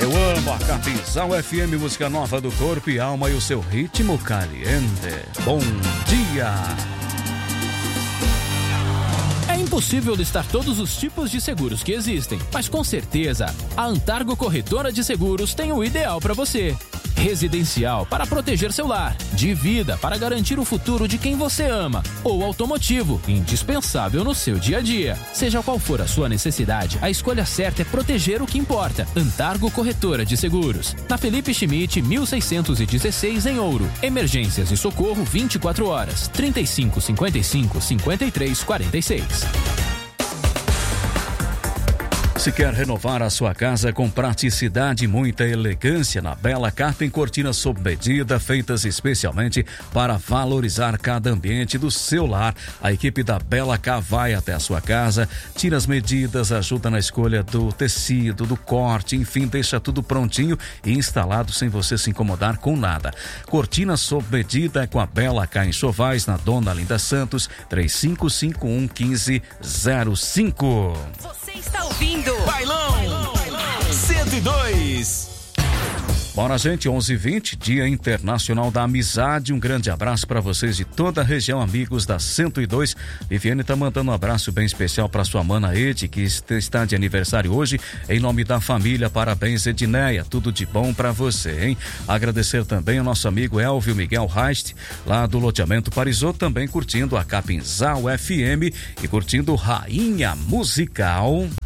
Eu amo a Capinzal FM, música nova do corpo e alma e o seu ritmo caliente. Bom dia! É impossível listar todos os tipos de seguros que existem, mas com certeza a Antargo Corretora de Seguros tem o ideal para você. Residencial para proteger seu lar, de vida para garantir o futuro de quem você ama, ou automotivo, indispensável no seu dia a dia. Seja qual for a sua necessidade, a escolha certa é proteger o que importa. Antargo Corretora de Seguros, na Felipe Schmidt 1616 em Ouro. Emergências e socorro 24 horas, 3555-5346. Se quer renovar a sua casa com praticidade e muita elegância, na Bela Car tem cortinas sob medida, feitas especialmente para valorizar cada ambiente do seu lar. A equipe da Bela Car vai até a sua casa, tira as medidas, ajuda na escolha do tecido, do corte, enfim, deixa tudo prontinho e instalado sem você se incomodar com nada. Cortina sob medida é com a Bela Car em Chovais, na Dona Linda Santos, 3551-1505. Você está ouvindo Bailão 102. Bora, gente, 11h20, Dia Internacional da Amizade. Um grande abraço para vocês de toda a região, amigos da 102. Viviane tá mandando um abraço bem especial para sua mana Ed, que está de aniversário hoje. Em nome da família, parabéns, Edneia. Tudo de bom para você, hein? Agradecer também ao nosso amigo Elvio Miguel Reist, lá do loteamento Parisot, também curtindo a Capinzal FM e curtindo Rainha Musical.